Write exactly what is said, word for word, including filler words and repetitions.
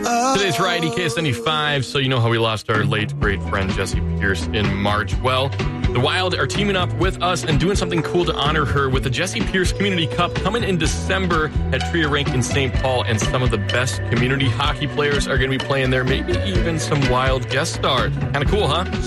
Today's Friday, K S N E five, so you know how we lost our late great friend Jessie Pierce in March. Well, the Wild are teaming up with us and doing something cool to honor her with the Jessie Pierce Community Cup coming in December at Tria Rink in Saint Paul, and some of the best community hockey players are going to be playing there, maybe even some Wild guest stars. Kind of cool, huh?